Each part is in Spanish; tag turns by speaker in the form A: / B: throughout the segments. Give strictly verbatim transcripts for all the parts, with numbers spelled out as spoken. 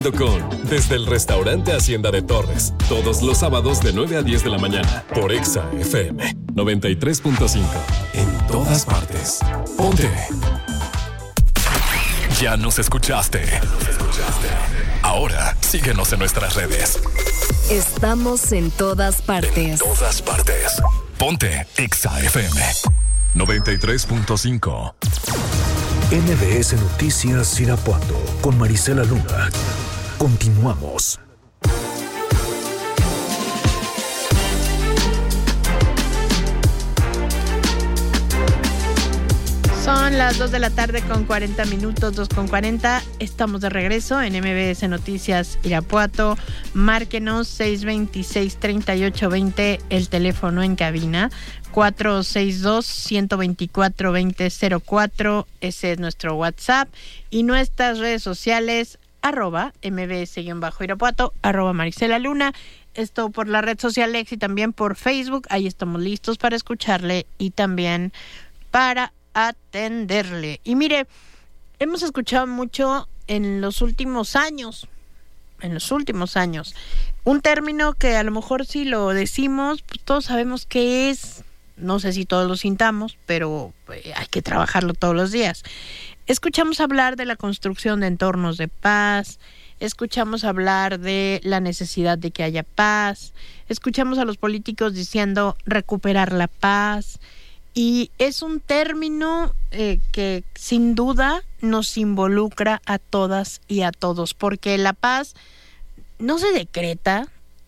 A: Con desde el restaurante Hacienda de Torres, todos los sábados de nueve a diez de la mañana, por Exa F M noventa y tres punto cinco. En todas partes. Ponte. Ya nos escuchaste. Ahora síguenos en nuestras redes.
B: Estamos en todas partes.
A: En todas partes. Ponte Exa F M noventa y tres punto cinco.
C: N B S Noticias Irapuato con Marisela Luna. Continuamos.
D: Son las dos de la tarde con cuarenta minutos, dos con cuarenta. Estamos de regreso en M B S Noticias Irapuato. Márquenos seis dos seis, tres ocho dos cero, el teléfono en cabina. cuatro seis dos, uno dos cuatro, dos cero cero cuatro, ese es nuestro WhatsApp. Y nuestras redes sociales, arroba mbs-irapuato, arroba Marisela Luna. Esto por la red social X y también por Facebook. Ahí estamos listos para escucharle y también para atenderle. Y mire, hemos escuchado mucho en los últimos años, en los últimos años, un término que a lo mejor si lo decimos, pues todos sabemos qué es. No sé si todos lo sintamos, pero hay que trabajarlo todos los días. Escuchamos hablar de la construcción de entornos de paz, escuchamos hablar de la necesidad de que haya paz, escuchamos a los políticos diciendo recuperar la paz, y es un término eh, que sin duda nos involucra a todas y a todos, porque la paz no se decreta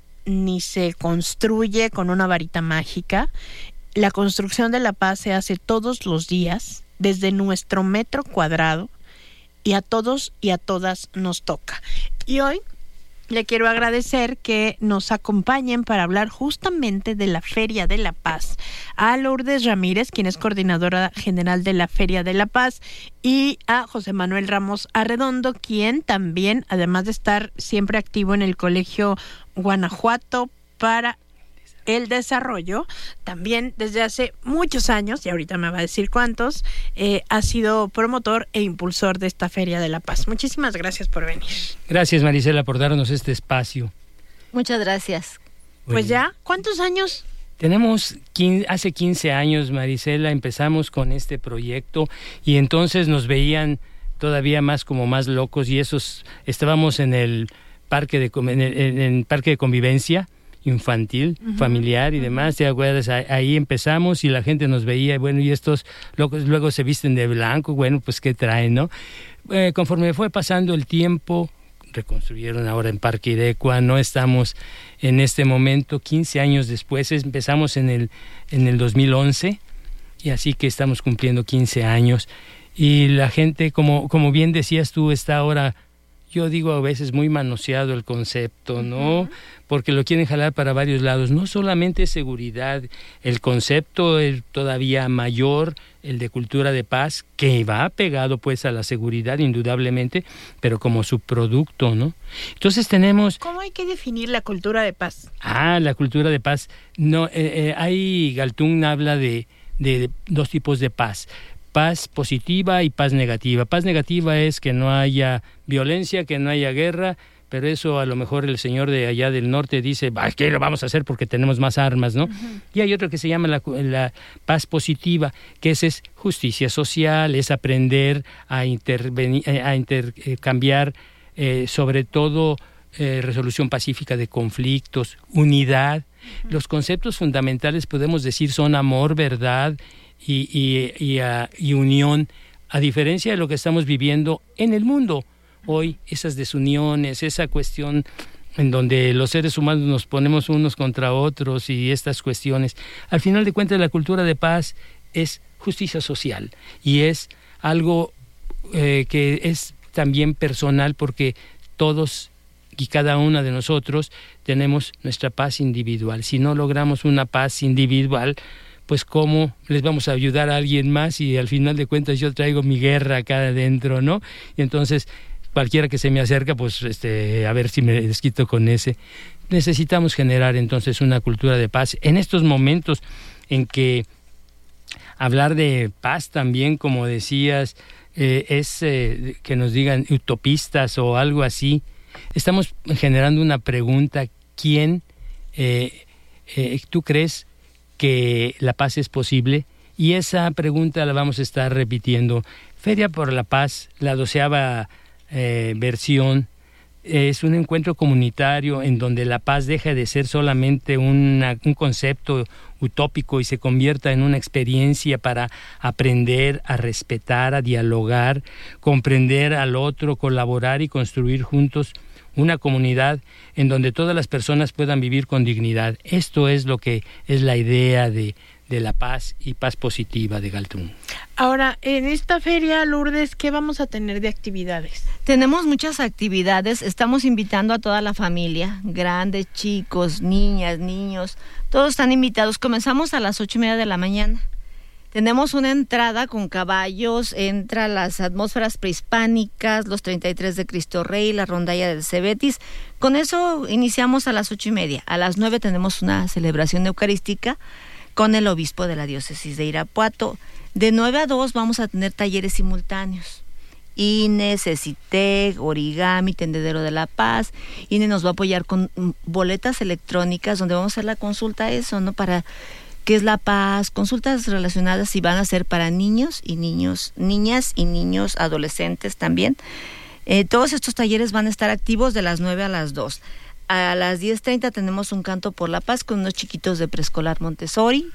D: ni se construye con una varita mágica. La construcción de la paz se hace todos los días, desde nuestro metro cuadrado, y a todos y a todas nos toca. Y hoy le quiero agradecer que nos acompañen para hablar justamente de la Feria de la Paz a Lourdes Ramírez, quien es coordinadora general de la Feria de la Paz, y a José Manuel Ramos Arredondo, quien también, además de estar siempre activo en el Colegio Guanajuato para el Desarrollo, también desde hace muchos años, y ahorita me va a decir cuántos, eh, ha sido promotor e impulsor de esta Feria de la Paz. Muchísimas gracias por venir.
E: Gracias, Marisela, por darnos este espacio.
B: Muchas gracias.
D: Pues ya, ¿cuántos años?
E: Tenemos, quince, hace quince años, Marisela, empezamos con este proyecto y entonces nos veían todavía más como más locos, y esos estábamos en el parque de, en el, en el parque de convivencia infantil, uh-huh, familiar y uh-huh. demás, ¿te acuerdas? Ahí empezamos y la gente nos veía, bueno, y estos locos luego se visten de blanco, bueno, pues ¿qué traen, no? Eh, conforme fue pasando el tiempo, reconstruyeron ahora en Parque Irecua, no estamos en este momento, quince años después, empezamos en el, en el dos mil once, y así que estamos cumpliendo quince años, y la gente, como, como bien decías tú, está ahora, yo digo a veces muy manoseado el concepto, ¿no? Uh-huh. Porque lo quieren jalar para varios lados. No solamente seguridad, el concepto es todavía mayor, el de cultura de paz, que va pegado pues a la seguridad indudablemente, pero como subproducto, ¿no? Entonces tenemos...
D: ¿Cómo hay que definir la cultura de paz?
E: Ah, la cultura de paz. No, eh, eh, ahí Galtung habla de, de dos tipos de paz. Paz positiva y paz negativa. Paz negativa es que no haya violencia, que no haya guerra, pero eso a lo mejor el señor de allá del norte dice, ¿qué lo vamos a hacer porque tenemos más armas, no? Uh-huh. Y hay otro que se llama la, la paz positiva, que es, es justicia social, es aprender a, intervenir, a intercambiar, eh, sobre todo eh, resolución pacífica de conflictos, unidad. Uh-huh. Los conceptos fundamentales podemos decir son amor, verdad, Y, y, y, uh, y unión, a diferencia de lo que estamos viviendo en el mundo hoy, esas desuniones, esa cuestión en donde los seres humanos nos ponemos unos contra otros y estas cuestiones. Al final de cuentas, la cultura de paz es justicia social y es algo eh, que es también personal, porque todos y cada una de nosotros tenemos nuestra paz individual. Si no logramos una paz individual, pues cómo les vamos a ayudar a alguien más, y al final de cuentas yo traigo mi guerra acá adentro, ¿no? Y entonces cualquiera que se me acerca, pues este, a ver si me desquito con ese. Necesitamos generar entonces una cultura de paz en estos momentos en que hablar de paz también, como decías, eh, es eh, que nos digan utopistas o algo así. estamos generando una pregunta: ¿quién, eh, eh, tú crees que la paz es posible? Y esa pregunta la vamos a estar repitiendo. Feria por la Paz, la doceava eh, versión, es un encuentro comunitario en donde la paz deja de ser solamente una, un concepto utópico y se convierta en una experiencia para aprender a respetar, a dialogar, comprender al otro, colaborar y construir juntos una comunidad en donde todas las personas puedan vivir con dignidad. Esto es lo que es la idea de, de la paz y paz positiva de Galtung.
D: Ahora, en esta feria, Lourdes, ¿qué vamos a tener de actividades?
B: Tenemos muchas actividades, estamos invitando a toda la familia, grandes, chicos, niñas, niños, todos están invitados. Comenzamos a las ocho y media de la mañana. Tenemos una entrada con caballos, entra las atmósferas prehispánicas, los treinta y tres de Cristo Rey, la rondalla del Cebetis. Con eso iniciamos a las ocho y media. A las nueve tenemos una celebración eucarística con el obispo de la diócesis de Irapuato. De nueve a dos vamos a tener talleres simultáneos. I N E, CECITEC, Origami, Tendedero de la Paz. I N E nos va a apoyar con boletas electrónicas donde vamos a hacer la consulta a eso, ¿no? Para qué es la paz, consultas relacionadas y van a ser para niños y niños, niñas y niños, adolescentes también. Eh, todos estos talleres van a estar activos de las nueve a las dos. A las diez treinta tenemos un canto por la paz con unos chiquitos de preescolar Montessori.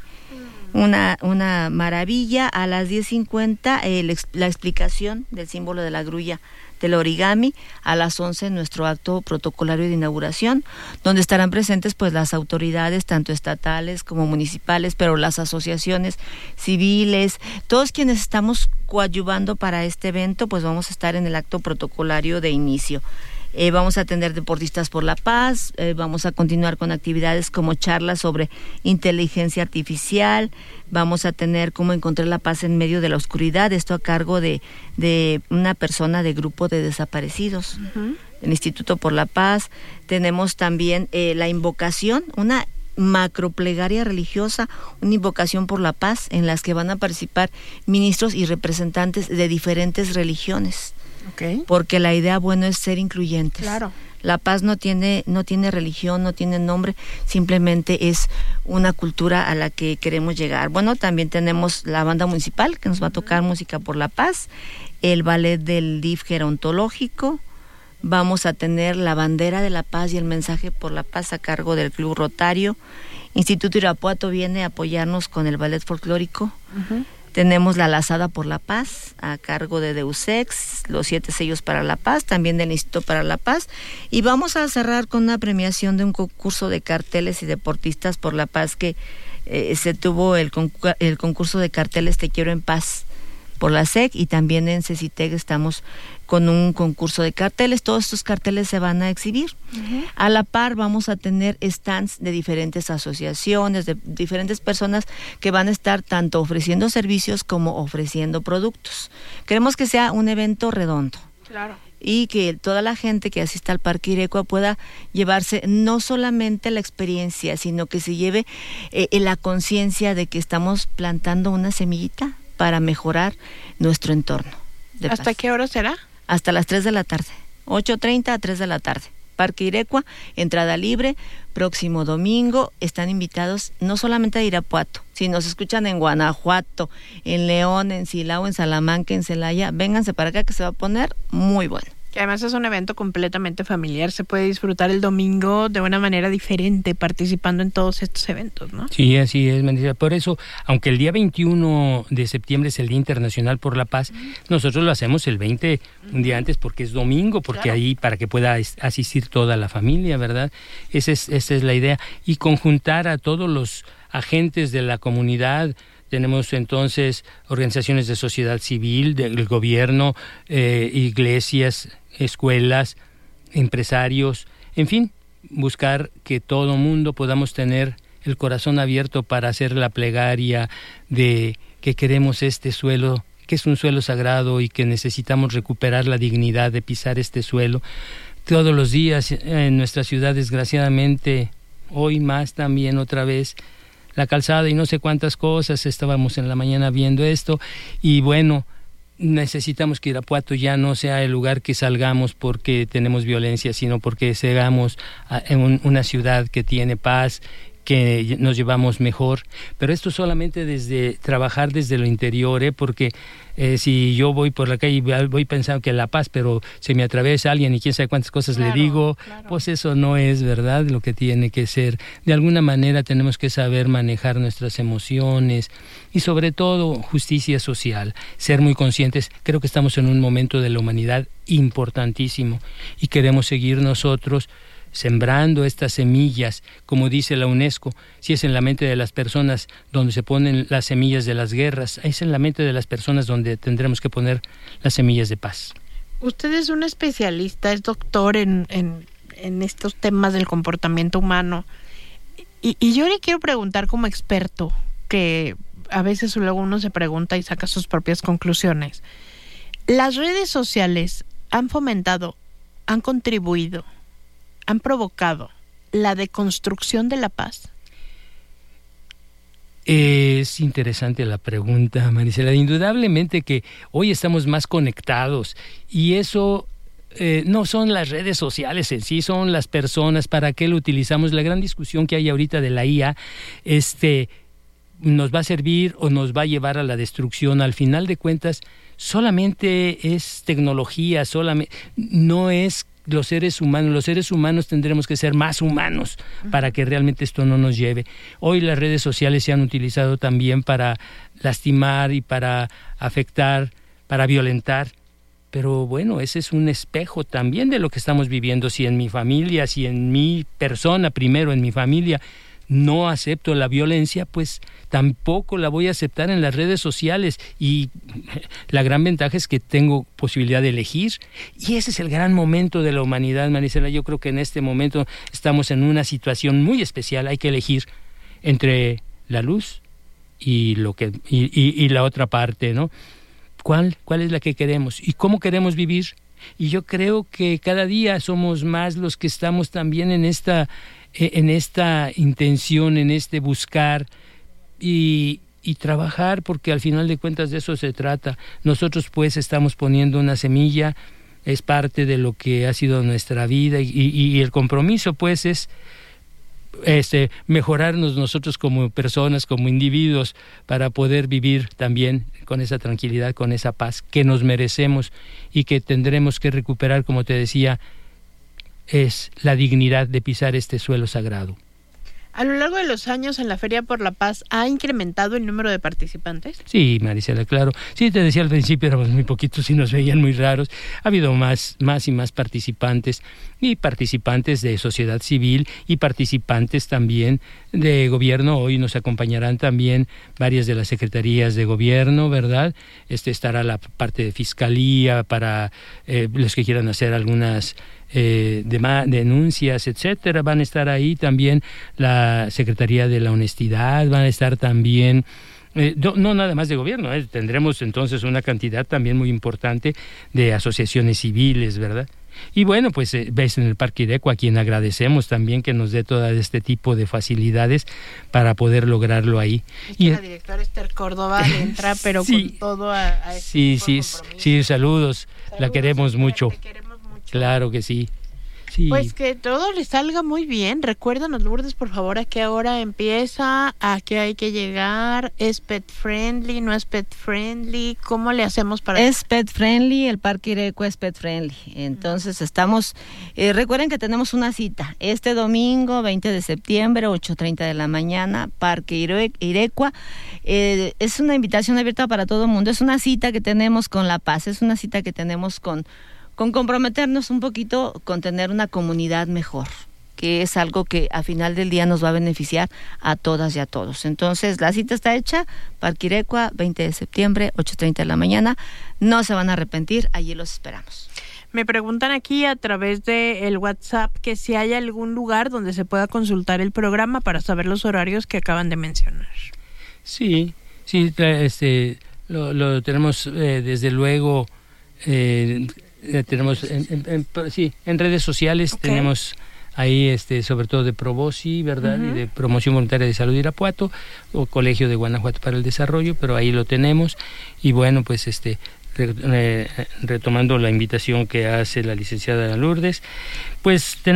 B: Una, una maravilla. A las diez cincuenta eh, la explicación del símbolo de la grulla del origami. A las once nuestro acto protocolario de inauguración, donde estarán presentes pues las autoridades tanto estatales como municipales, pero las asociaciones civiles, todos quienes estamos coadyuvando para este evento, pues vamos a estar en el acto protocolario de inicio. Eh, vamos a tener deportistas por la paz, eh, vamos a continuar con actividades como charlas sobre inteligencia artificial, vamos a tener cómo encontrar la paz en medio de la oscuridad, esto a cargo de, de una persona de grupo de desaparecidos, uh-huh. el Instituto por la Paz. Tenemos también eh, la invocación, una macroplegaria religiosa, una invocación por la paz en las que van a participar ministros y representantes de diferentes religiones. Okay. Porque la idea, bueno, es ser incluyentes.
D: Claro.
B: La paz no tiene, no tiene religión, no tiene nombre, simplemente es una cultura a la que queremos llegar. Bueno, también tenemos la banda municipal que nos va a tocar música por la paz, el ballet del D I F gerontológico, vamos a tener la bandera de la paz y el mensaje por la paz a cargo del Club Rotario. Instituto Irapuato viene a apoyarnos con el ballet folclórico. Uh-huh. Tenemos la Lazada por la Paz, a cargo de Deusex, los siete sellos para la paz, también del Instituto para la Paz. Y vamos a cerrar con una premiación de un concurso de carteles y deportistas por la paz que eh, se tuvo el, concu- el concurso de carteles Te Quiero en Paz por la S E C, y también en CECITEC estamos con un concurso de carteles. Todos estos carteles se van a exhibir. Uh-huh. A la par vamos a tener stands de diferentes asociaciones, de diferentes personas que van a estar tanto ofreciendo servicios como ofreciendo productos. Queremos que sea un evento redondo.
D: Claro.
B: Y que toda la gente que asista al Parque Irecua pueda llevarse no solamente la experiencia, sino que se lleve eh, la conciencia de que estamos plantando una semillita para mejorar nuestro entorno.
D: ¿Hasta
B: paz.
D: qué hora será?
B: Hasta las tres de la tarde, ocho treinta a tres de la tarde. Parque Irecua, entrada libre, próximo domingo. Están invitados no solamente a Irapuato, si nos escuchan en Guanajuato, en León, en Silao, en Salamanca, en Celaya, vénganse para acá que se va a poner muy bueno.
D: Que además es un evento completamente familiar, se puede disfrutar el domingo de una manera diferente participando en todos estos eventos, ¿no?
E: Sí, así es, Mendiza. Por eso, aunque el día veintiuno de septiembre es el Día Internacional por la Paz, mm. nosotros lo hacemos el veinte, un día antes, porque es domingo, porque claro. ahí para que pueda asistir toda la familia, ¿verdad? Esa es, esa es la idea. Y conjuntar a todos los agentes de la comunidad. Tenemos entonces organizaciones de sociedad civil, del gobierno, eh, iglesias, escuelas, empresarios, en fin, buscar que todo mundo podamos tener el corazón abierto para hacer la plegaria de que queremos este suelo, que es un suelo sagrado y que necesitamos recuperar la dignidad de pisar este suelo. Todos los días en nuestra ciudad, desgraciadamente, hoy más también otra vez, la calzada y no sé cuántas cosas, estábamos en la mañana viendo esto, y bueno, necesitamos que Irapuato ya no sea el lugar que salgamos porque tenemos violencia, sino porque seamos en una ciudad que tiene paz, que nos llevamos mejor, pero esto solamente desde trabajar desde lo interior, ¿eh? Porque eh, si yo voy por la calle y voy pensando que la paz, pero se me atraviesa alguien y quién sabe cuántas cosas claro, le digo, claro. Pues eso no es verdad lo que tiene que ser. De alguna manera tenemos que saber manejar nuestras emociones y sobre todo justicia social, ser muy conscientes. Creo que estamos en un momento de la humanidad importantísimo y queremos seguir nosotros sembrando estas semillas, como dice la UNESCO. Si es en la mente de las personas donde se ponen las semillas de las guerras, es en la mente de las personas donde tendremos que poner las semillas de paz.
D: Usted es un especialista, es doctor en, en, en estos temas del comportamiento humano, y, y yo le quiero preguntar como experto, que a veces luego uno se pregunta y saca sus propias conclusiones. ¿Las redes sociales han fomentado, han contribuido, han provocado la deconstrucción de la paz?
E: Es interesante la pregunta, Marisela. Indudablemente que hoy estamos más conectados y eso eh, no son las redes sociales en sí, son las personas. ¿Para qué lo utilizamos? La gran discusión que hay ahorita de la I A, este, ¿nos va a servir o nos va a llevar a la destrucción? Al final de cuentas, solamente es tecnología, solamente no es los seres humanos. Los seres humanos tendremos que ser más humanos para que realmente esto no nos lleve. Hoy las redes sociales se han utilizado también para lastimar y para afectar, para violentar, pero bueno, ese es un espejo también de lo que estamos viviendo. Si en mi familia, si en mi persona, primero en mi familia, no acepto la violencia, pues tampoco la voy a aceptar en las redes sociales, y la gran ventaja es que tengo posibilidad de elegir, y ese es el gran momento de la humanidad, Marisela. Yo creo que en este momento estamos en una situación muy especial. Hay que elegir entre la luz y lo que y, y, y la otra parte, ¿no? ¿Cuál, cuál es la que queremos y cómo queremos vivir? Y yo creo que cada día somos más los que estamos también en esta en esta intención, en este buscar y, y trabajar, porque al final de cuentas de eso se trata. Nosotros pues estamos poniendo una semilla, es parte de lo que ha sido nuestra vida, y, y, y el compromiso pues es este, mejorarnos nosotros como personas, como individuos, para poder vivir también con esa tranquilidad, con esa paz que nos merecemos y que tendremos que recuperar, como te decía, es la dignidad de pisar este suelo sagrado.
D: A lo largo de los años en la Feria por la Paz, ¿ha incrementado el número de participantes?
E: Sí, Marisela, claro. Sí, te decía al principio éramos muy poquitos y nos veían muy raros. Ha habido más, más y más participantes, y participantes de sociedad civil y participantes también de gobierno. Hoy nos acompañarán también varias de las secretarías de gobierno, ¿verdad? Este estará la parte de fiscalía para eh, los que quieran hacer algunas Eh, de denuncias, etcétera. Van a estar ahí también la Secretaría de la Honestidad, van a estar también eh, no, no nada más de gobierno, eh, tendremos entonces una cantidad también muy importante de asociaciones civiles, ¿verdad? Y bueno, pues eh, ves en el Parque Irecua, a quien agradecemos también que nos dé todo este tipo de facilidades para poder lograrlo ahí.
D: Es que y la directora Esther Córdoba entra, pero sí, con todo a, a este
E: sí, sí, sí, saludos, saludos, la queremos mucho. Claro que sí. sí.
D: Pues que todo le salga muy bien. Recuérdanos, Lourdes, por favor, a qué hora empieza, a qué hay que llegar. ¿Es pet friendly? ¿No es pet friendly? ¿Cómo le hacemos para...?
B: Es pet friendly, el Parque Irecua es pet friendly. Entonces estamos... Eh, recuerden que tenemos una cita. Este domingo, veinte de septiembre, ocho treinta de la mañana, Parque Irecua. Eh, es una invitación abierta para todo el mundo. Es una cita que tenemos con La Paz. Es una cita que tenemos con... con comprometernos un poquito con tener una comunidad mejor, que es algo que a final del día nos va a beneficiar a todas y a todos. Entonces, la cita está hecha, Parque Irecua, veinte de septiembre, ocho treinta de la mañana. No se van a arrepentir, allí los esperamos.
D: Me preguntan aquí a través del WhatsApp que si hay algún lugar donde se pueda consultar el programa para saber los horarios que acaban de mencionar.
E: Sí, sí, este, lo, lo tenemos eh, desde luego... Eh, Eh, tenemos en, en, en, sí, en redes sociales, okay. Tenemos ahí este sobre todo de Probosi, ¿verdad? Uh-huh. Y de Promoción Voluntaria de Salud Irapuato, o Colegio de Guanajuato para el Desarrollo, pero ahí lo tenemos. Y bueno, pues este retomando la invitación que hace la licenciada Lourdes, pues tenemos